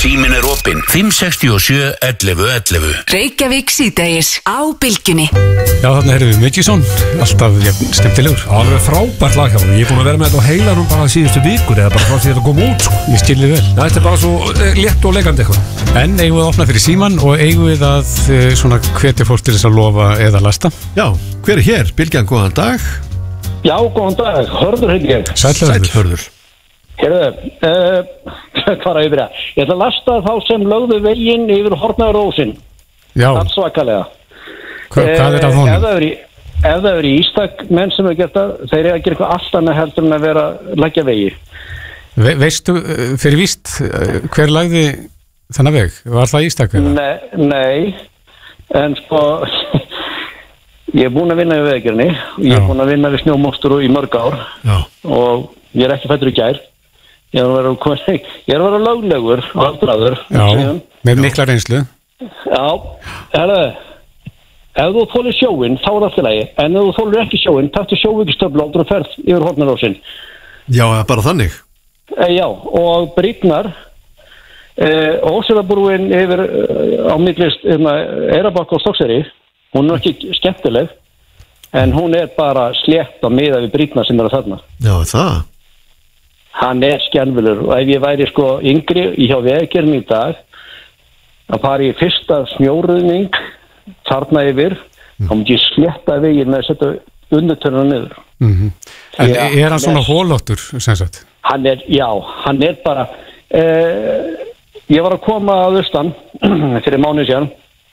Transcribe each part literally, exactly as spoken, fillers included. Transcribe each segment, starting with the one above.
Síminn er opinn fimm sex sjö ellefu ellefu. Reykjavík síðdegis á Bylgjunni. Já, þarna heyrðum við Mikisson, alltaf ja, skemmtilegur. Alveg frábært lag hjá hann. Ég er búin að vera með þetta á heilanum bara síðustu vikur eða bara frá því þetta kom út, sko. Ég skilji vel. Ja, þetta er bara svo létt og leikandi eitthvað. En eigum við að opna fyrir síman og eigum við að svona hvetja fólk til þess að lofa eða lasta. Já, hver er hér? Bylgjan, góðan dag. Já, góðan dag. Hörður heiti ég. Sæll Hörður. Herðu, uh, hvað er að yfir það? Ég ætla að lasta þá sem lögðu veginn yfir Hortnaðarósin. Já. Það er svakalega. Hva, hvað er það honum? Ef það eru í, ef það eru í ístak menn sem hefur gert það, þeir eru að gera eitthvað allt annað heldur en að vera að leggja vegi. Ve, veistu, fyrir víst, hver lagði þennan veg? Var það ístak eða? Nei, nei, en sko, ég er búin að vinna við veginni, ég er búin að vinna við snjómókstur í mörg ár. Já. Og ég er ekki fættur í gær. Ég er að vera, ég er að vera löglegur og aldraður. Já, með mikla reynslu. Já, herðu, ef þú þólir sjóinn, þá er allt í lagi. En ef þú þólir ekki sjóinn, taktu sjóvíkistöflu áður og ferð yfir Hortnaðarósin. Já, bara þannig. E, já, og brýtnar, e, Ósefabrúin yfir á millist Eyrarbakka og Stokkseyri, hún er ekki skemmtileg, en hún er bara slétt á miða við brýtnar sem eru þarna. Já, það. Hann er skelfilegur og ef ég væri sko yngri í hjá Vegagerðinni í dag að fara í fyrsta snjóruðning þarna yfir, mm. þá myndi ég slétta veginn með að setja undirtörnuna niður. Mm-hmm. En ja, er hann svona hólóttur, sem sagt? Hann er, já, hann er bara eh, ég var að koma að austan fyrir mánuð síðan.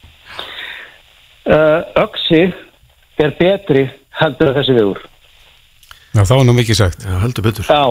eh, Öxi er betri heldur en þessi vegur. Já, þá er nú mikið sagt. Já, heldur betur. Já,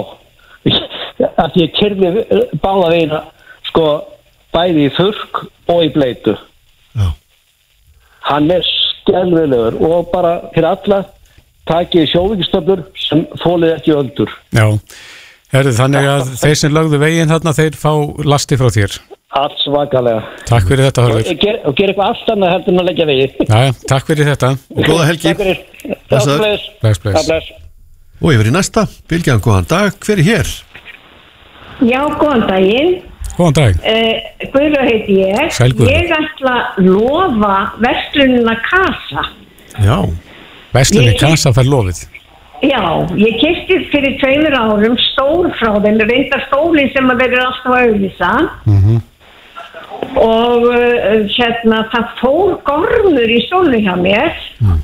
að ég kyrði báða vegina sko bæði í þurrk og í bleitu. Já. Hann er skelfilegur og bara fyrir alla takið sjóvíkistöflur sem þolið ekki öldur. Já, herðu, þannig að þeir sem lögðu veginn þarna, þeir fá lasti frá þér. Allt svakalega. Takk fyrir þetta, Hörður. Og ger, ger eitthvað allt annað heldur en að leggja vegi. Já, takk fyrir þetta. Og góða helgi. Takk fyrir. Blessaður. Bless, bless. Bless. Og yfir í næsta. Bylgjan, góðan dag. Hver er hér? Já, góðan daginn. Góðan dag. Uh, Guðlaug heiti ég. Sæl Guðlaug. Ég ætla að lofa verslunina Kasa. Já. Verslunni Kasa fær lofið. Já, ég keypti fyrir tveimur árum stól frá þeim, reyndar stólinn sem að verður alltaf að auglýsa. Mhm. Og uh, hérna, það fór gormur í stólinn hjá mér. Mm.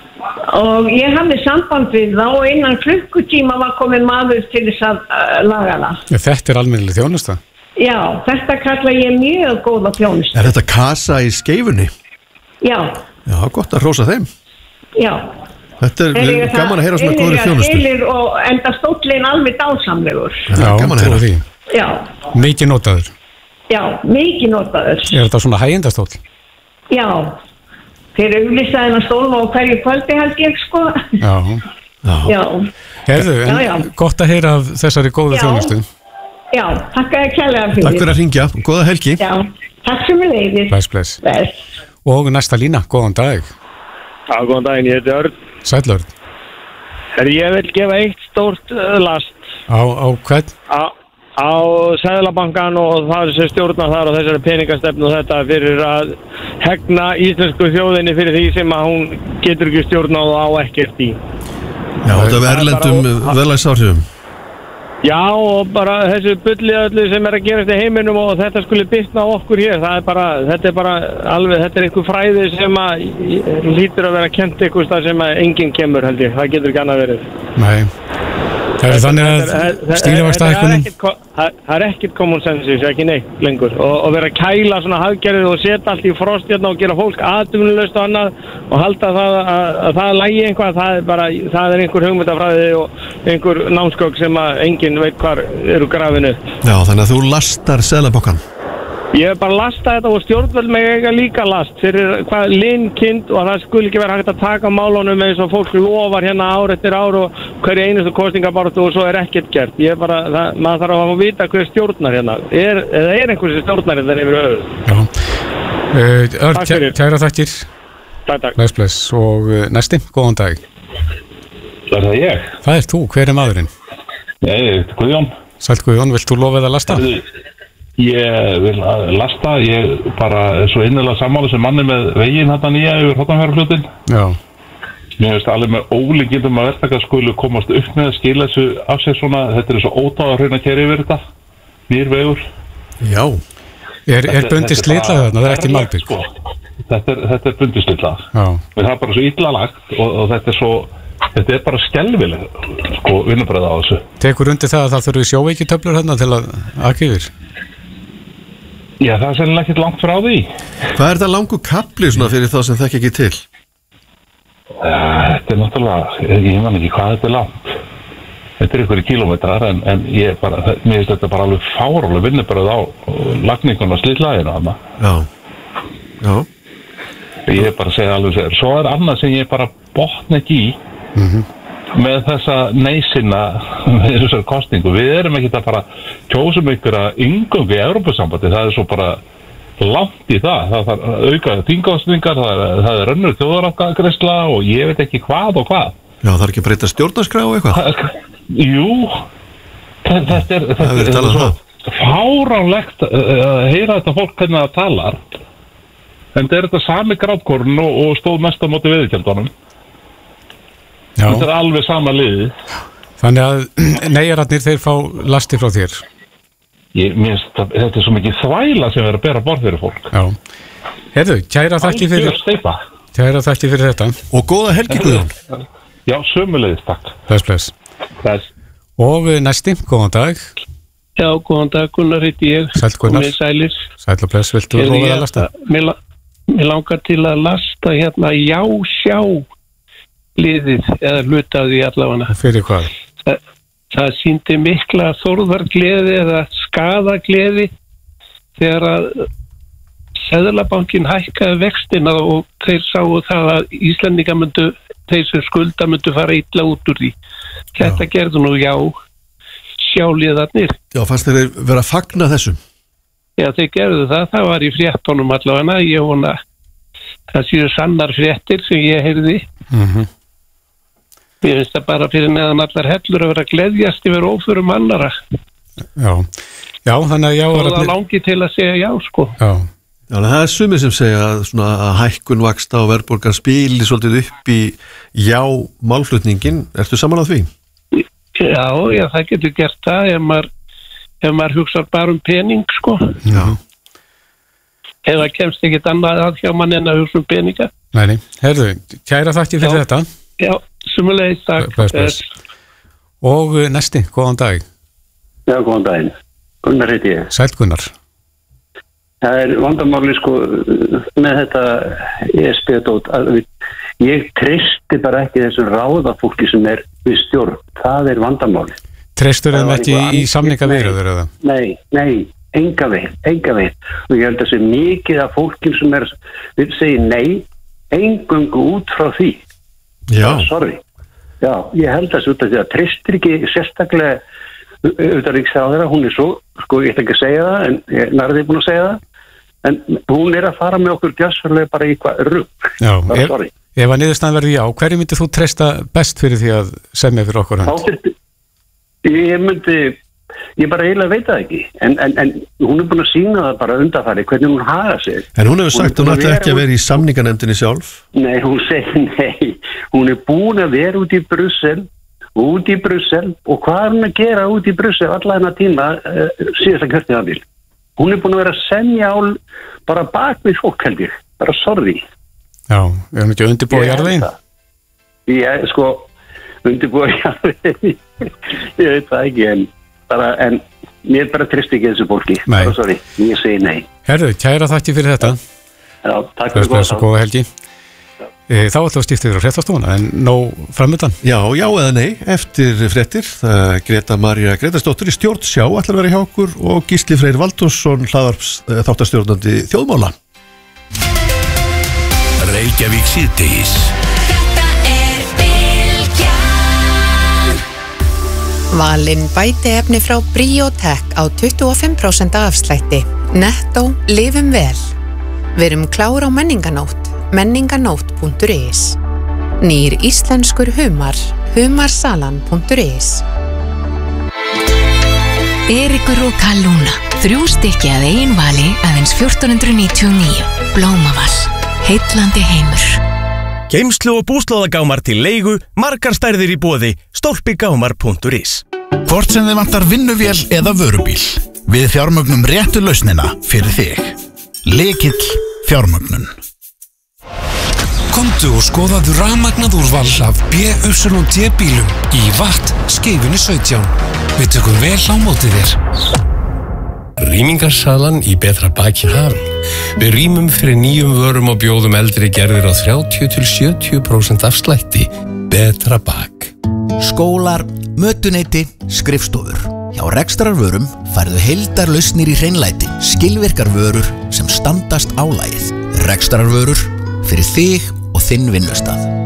Og ég hafði samband við það og innan klukkutíma var komið maður til þess að uh, laga það. Ja, þetta er almennileg þjónusta. Já, þetta kalla ég mjög góða þjónustu. Er þetta Kasa í Skeifunni? Já. Já, gott að hrósa þeim. Já. Þetta er Þeir gaman að heyra svona góðri þjónustu. Heilir og enda stóllinn alveg dásamlegur. Já, gaman að heyra því. Já. Mikið notaður. Já, mikið notaður. Er þetta svona hægjendastóll? Já. Þeir auglýsa þennan stól og hverju kvöldi held ég sko. Já. Já. Já. Herðu, en Já, já. gott að heyra af þessari góðu Já. þjónustu. Já, takk að ég kærlega fyrir. Takk fyrir að hringja. Góða helgi. Já, takk sem við leiðir. Bless, bless. Bless. Og næsta lína, góðan dag. Já, góðan daginn, ég heiti Örn. Sæll Örn. Herri, ég vil gefa eitt stórt uh, last Á, á hvern? á, á Seðlabankann og það sem stjórna þar og þessari peningastefnu og þetta fyrir að hegna íslensku þjóðinni fyrir því sem að hún getur ekki stjórnað og á ekkert í. Já, þetta er erlendum verðlagsáhrifum. Já, og bara þessu bulli öllu sem er að gerast í heiminum og þetta skulle bitna á okkur hér, það er bara, þetta er bara alveg, þetta er einhver fræði sem að hlýtur að vera kent einhvers þar sem að enginn kemur held ég, það getur ekki annað verið. Nei. Það er þannig að stýrivaxtahækkunin. Það er ekkert common sense, ekki neitt lengur. Og, og vera að kæla svona hagkerfið og setja allt í frost hérna og gera fólk atvinnulaust og annað og halda það að, að, að það lægi einhvað, það er bara, það er einhver hugmyndafræði og einhver námskök sem að enginn veit hvar eru grafinu. Já, þannig að þú lastar Seðlabankann. Ég hef bara lastað þetta og stjórnvöld með eiga líka last fyrir hvað linnkind og það skulle ekki vera hægt að taka málunum eins og fólk lofar hérna ár eftir ár og hverju einustu kosningabaratu og svo er ekkert gert. Ég er bara, það, maður þarf að vita hver stjórnar hérna. Er, eða er einhversi stjórnar hérna yfir höfuð? Já. Uh, Örn, kæ, kæra þakkir. Takk, takk. Bless, bless. Og uh, næsti, góðan dag. Það er ég. Það er þú, hver er maðurinn? Ég er Guðjón. Sæll Guðjón, vilt þú lofa eða lasta? Ég vil að lasta, ég bara er svo innilega sammála sem manni með veginn þetta nýja yfir Hornafjarðarfljótinn. Já. Mér finnst alveg með ólíkindum að verktaka skulu komast upp með að skila þessu af sér svona, þetta er svo ótáð að hrauna kæri yfir þetta, nýr vegur. Já. Er, er bundið slitlag þarna, það er ekki malbygg? Sko. Þetta er, þetta er bundið slitlag. Já. Það er bara svo illa lagt og, og þetta er svo, þetta er bara skelvileg, sko, vinnubræða á þessu. Tekur undir það að það þurfi sjóveikitöflur hérna til að aka yfir? Já, það er sennilega ekkert langt frá því. Hvað er það langur kapli svona fyrir þá sem þekki ekki til? Ja, þetta er náttúrulega, ég, ég man ekki hvað þetta er langt. Þetta er ykkur í kilómetrar en, en ég bara, mér finnst þetta bara alveg fárálega vinnubröð á lagningun og slitlæginu þarna. Já, já. Ég er bara að segja alveg sér. Svo er annað sem ég bara botna ekki í Mhm. með þessa neysina með þessar kostningu. Við erum ekki að bara kjósum ykkur að yngöngu í Evrópusambandi, það er svo bara langt í það, það þarf að auka þingkostningar, það er, það er önnur þjóðaratkvæðagreiðsla og ég veit ekki hvað og hvað. Já, það er ekki að breyta stjórnarskrá og eitthvað? Jú, þetta er, þetta er, þetta er svo fáránlegt að heyra þetta fólk hvernig það talar, en þetta er þetta sami grátkorn og, og stóð mest á móti veiðigjöldunum. Já. Þetta er alveg sama liðið. Þannig að neyjararnir þeir fá lasti frá þér. Ég minnst að þetta er svo mikið þvæla sem er að bera borð fyrir fólk. Já. Heyrðu, kæra þakki fyrir Kæra þakki fyrir þetta. Og góða helgi, Guðjón. Já, sömuleiðis, takk. Bless, bless. Bless. Og næsti, góðan dag. Já, góðan dag, Gunnar heiti ég. Sæll Gunnar. Komið sælir. Sæll og bless, viltu Heyrðu, hófið ég- að lasta? Mér la- mér langar til að lasta hérna já, sjá liðið eða hluta af því allavega. Fyrir hvað? Það, það sýndi mikla þórðargleði eða skadagleði þegar að Seðlabankinn hækkaði vextina og þeir sáu það að Íslendingar myndu, þeir sem skulda myndu fara illa út úr því. Þetta gerðu nú já, sjáliðarnir. Já, fannst þeir vera að fagna þessum? Já, þeir gerðu það, það var í fréttunum allavega, ég vona það séu sannar fréttir sem ég heyrði. Mhm. Mér finnst það bara fyrir neðan allar hellur að vera að gleðjast yfir óförum annara. Já. Já, þannig að já Og það langi til að segja já, sko. Já. Já, það er sumir sem segja að, svona, að hækkun vaksta og verðbólgan spili svolítið upp í já málflutningin. Ertu saman á því? Já, já, það getur gert það ef maður, ef maður hugsa bara um pening, sko. Já. Ef það kemst ekkit annað að hjá mann en að hugsa um peninga. Nei, nei. Heyrðu, kæra þakki fyrir Já. þetta. Já, sumulegis, takk. Bless, bless. Og uh, næsti, góðan dag. Já, góðan daginn. Gunnar heiti ég. Sæll Gunnar. Það er vandamáli sko með þetta E S B-dót að við, ég treysti bara ekki þessum ráðafólki sem er við stjórn. Það er vandamáli. Treystur Það þeim var ekki eitthvað í annað- samningaviðræður eða? Nei, nei, enga veginn, enga veginn. Og ég held að sé mikið af fólkin sem er, við segjum nei, engungu út frá því. Já. Sorry. Já, ég held að þessu út af því að treystir ekki sérstaklega utanríkisráðherra, hún er svo, sko ég ætla ekki að segja það, en ég nærði búin að segja það, en hún er að fara með okkur gjössurlega bara í hvað rugg. Já, Bara ef, sorry. ef að niðurstaðan verði já, hverju myndið þú treysta best fyrir því að semja fyrir okkur Þá hönd? þyrfti, ég myndi, ég bara eiginlega veit það ekki, en, en, en hún er búin að sína það bara undanfari, hvernig hún haga sig. En hún hefur sagt, hún er búin ætla ekki að út- vera í samninganefndinni sjálf. Nei, hún segir nei, hún er búin að vera út í Brussel, út í Brussel, og hvað er hún að gera út í Brussel alla þennan tíma uh, síðasta kjörtímabil? Hún er búin að vera að semja á bara bak við fólk held ég, bara sorry. Já, við erum ekki undirbúið jarðveginn. Ég, sko, undirbúið jarðveginn, ég veit það ekki, en bara, en mér bara trist ekki þessu fólki, Nei. bara sorry, ég segi nei. Herðu, kæra þakki fyrir þetta. Já, takk Bless, fyrir bless og góða helgi. E, þá ætlum við að skipta yfir á fréttastofuna, en nóg framöndan. Já, já eða nei, eftir fréttir, það Greta María Gretarsdóttir í stjórn sjá ætlar að vera hjá okkur og Gísli Freyr Valdimarsson hlaðvarps þáttastjórnandi þjóðmála. Reykjavík síðdegis. Valinn bæti efni frá Bríotech á tuttugu og fimm prósent afslætti. Netto, lifum vel. Verum klár á menninganótt. menninganótt punktur is. Nýr íslenskur humar. humarsalan punktur is. Eiríkur og Kalúna Þrjú stykki að eigin vali aðeins fjórtán hundruð níutíu og níu. Blómaval. Heitlandi heimur. Geymslu og búslóðagámar til leigu, margar stærðir í boði, stolpigámar punktur is. Hvort sem þið vantar vinnuvél eða vörubíl, við fjármögnum réttu lausnina fyrir þig. Lykill fjármögnun. Komdu og skoðaðu rafmagnað úrval af B Y D bílum í Watt skeifunni sautján. Við tökum vel á móti þér. Rýmingarsalan í betra baki hafin. Við rýmum fyrir nýjum vörum og bjóðum eldri gerðir á þrjátíu til sjötíu prósent afslætti. Betra bak. Skólar, mötuneyti, skrifstofur. Hjá rekstrarvörum færðu heildarlausnir í hreinlæti. Skilvirkar vörur sem standast álagið. Rekstrarvörur fyrir þig og þinn vinnustað.